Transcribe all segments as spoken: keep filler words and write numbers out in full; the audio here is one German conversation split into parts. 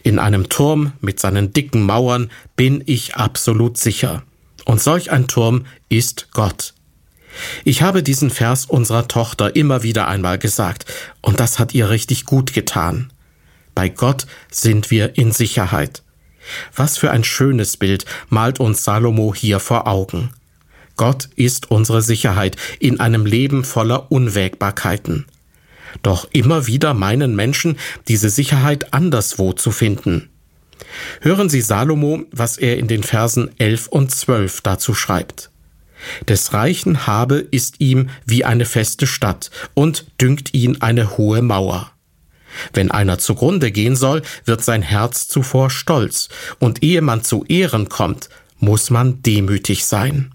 In einem Turm mit seinen dicken Mauern bin ich absolut sicher. Und solch ein Turm ist Gott. Ich habe diesen Vers unserer Tochter immer wieder einmal gesagt, und das hat ihr richtig gut getan. Bei Gott sind wir in Sicherheit. Was für ein schönes Bild malt uns Salomo hier vor Augen. Gott ist unsere Sicherheit in einem Leben voller Unwägbarkeiten. Doch immer wieder meinen Menschen, diese Sicherheit anderswo zu finden. Hören Sie Salomo, was er in den Versen elf und zwölf dazu schreibt. Des Reichen Habe ist ihm wie eine feste Stadt und dünkt ihn eine hohe Mauer. Wenn einer zugrunde gehen soll, wird sein Herz zuvor stolz, und ehe man zu Ehren kommt, muss man demütig sein.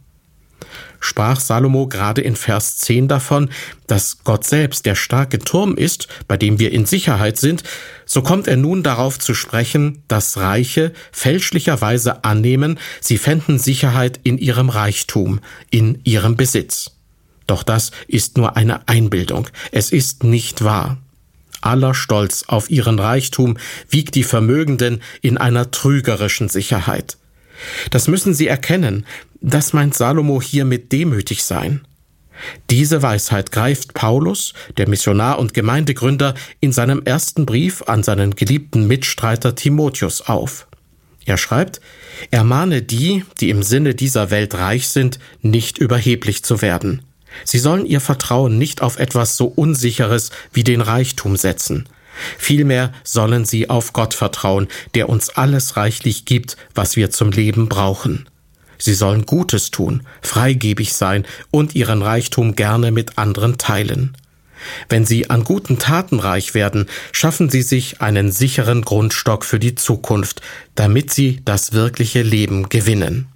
Sprach Salomo gerade in Vers zehn davon, dass Gott selbst der starke Turm ist, bei dem wir in Sicherheit sind, so kommt er nun darauf zu sprechen, dass Reiche fälschlicherweise annehmen, sie fänden Sicherheit in ihrem Reichtum, in ihrem Besitz. Doch das ist nur eine Einbildung, es ist nicht wahr. Aller Stolz auf ihren Reichtum wiegt die Vermögenden in einer trügerischen Sicherheit. Das müssen Sie erkennen, das meint Salomo hier mit demütig sein. Diese Weisheit greift Paulus, der Missionar und Gemeindegründer, in seinem ersten Brief an seinen geliebten Mitstreiter Timotheus auf. Er schreibt, ermahne die, die im Sinne dieser Welt reich sind, nicht überheblich zu werden. Sie sollen ihr Vertrauen nicht auf etwas so Unsicheres wie den Reichtum setzen. Vielmehr sollen sie auf Gott vertrauen, der uns alles reichlich gibt, was wir zum Leben brauchen. Sie sollen Gutes tun, freigebig sein und ihren Reichtum gerne mit anderen teilen. Wenn sie an guten Taten reich werden, schaffen sie sich einen sicheren Grundstock für die Zukunft, damit sie das wirkliche Leben gewinnen.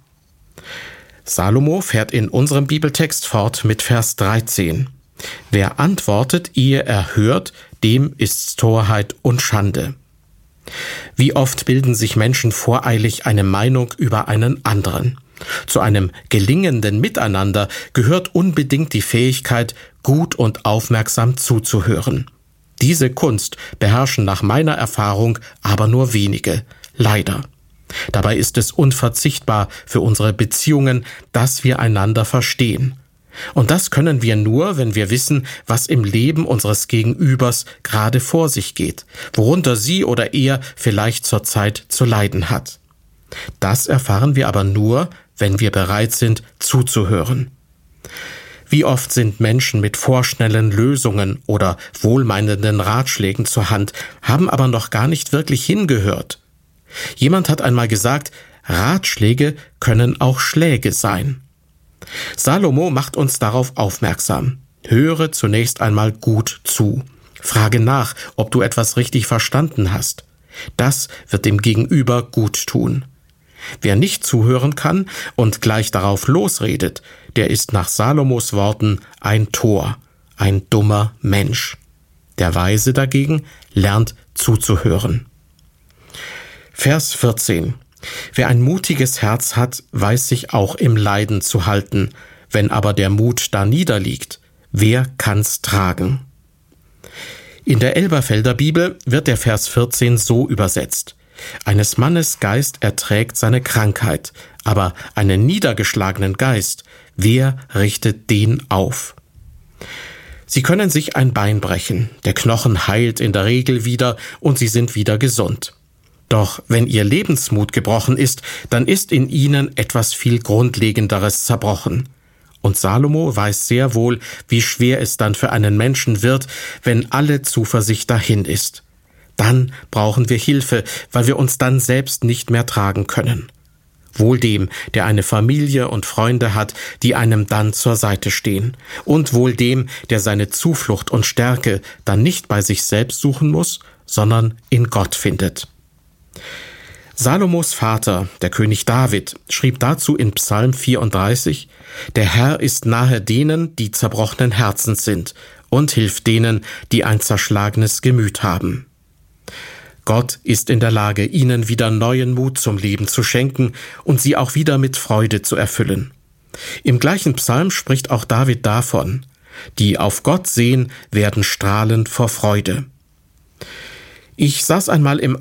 Salomo fährt in unserem Bibeltext fort mit Vers dreizehn. Wer antwortet, ehe er hört, dem ist's Torheit und Schande. Wie oft bilden sich Menschen voreilig eine Meinung über einen anderen. Zu einem gelingenden Miteinander gehört unbedingt die Fähigkeit, gut und aufmerksam zuzuhören. Diese Kunst beherrschen nach meiner Erfahrung aber nur wenige, leider. Dabei ist es unverzichtbar für unsere Beziehungen, dass wir einander verstehen. Und das können wir nur, wenn wir wissen, was im Leben unseres Gegenübers gerade vor sich geht, worunter sie oder er vielleicht zurzeit zu leiden hat. Das erfahren wir aber nur, wenn wir bereit sind, zuzuhören. Wie oft sind Menschen mit vorschnellen Lösungen oder wohlmeinenden Ratschlägen zur Hand, haben aber noch gar nicht wirklich hingehört. Jemand hat einmal gesagt, Ratschläge können auch Schläge sein. Salomo macht uns darauf aufmerksam. Höre zunächst einmal gut zu. Frage nach, ob du etwas richtig verstanden hast. Das wird dem Gegenüber gut tun. Wer nicht zuhören kann und gleich darauf losredet, der ist nach Salomos Worten ein Tor, ein dummer Mensch. Der Weise dagegen lernt zuzuhören. Vers vierzehn. Wer ein mutiges Herz hat, weiß sich auch im Leiden zu halten. Wenn aber der Mut da niederliegt, wer kann's tragen? In der Elberfelder Bibel wird der Vers vierzehn so übersetzt. Eines Mannes Geist erträgt seine Krankheit, aber einen niedergeschlagenen Geist, wer richtet den auf? Sie können sich ein Bein brechen, der Knochen heilt in der Regel wieder und sie sind wieder gesund. Doch wenn ihr Lebensmut gebrochen ist, dann ist in ihnen etwas viel Grundlegenderes zerbrochen. Und Salomo weiß sehr wohl, wie schwer es dann für einen Menschen wird, wenn alle Zuversicht dahin ist. Dann brauchen wir Hilfe, weil wir uns dann selbst nicht mehr tragen können. Wohl dem, der eine Familie und Freunde hat, die einem dann zur Seite stehen. Und wohl dem, der seine Zuflucht und Stärke dann nicht bei sich selbst suchen muss, sondern in Gott findet. Salomos Vater, der König David, schrieb dazu in Psalm vierunddreißig, der Herr ist nahe denen, die zerbrochenen Herzens sind, und hilft denen, die ein zerschlagenes Gemüt haben. Gott ist in der Lage, ihnen wieder neuen Mut zum Leben zu schenken und sie auch wieder mit Freude zu erfüllen. Im gleichen Psalm spricht auch David davon, die auf Gott sehen, werden strahlend vor Freude. Ich saß einmal im